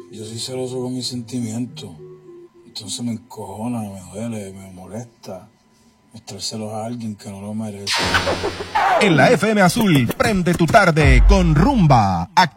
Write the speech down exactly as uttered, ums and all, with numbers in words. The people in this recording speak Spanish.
Yo soy celoso con mis sentimientos. Entonces me encojona, me duele, me molesta mostrárselos a alguien que no lo merece. En la F M Azul, prende tu tarde con Rumba.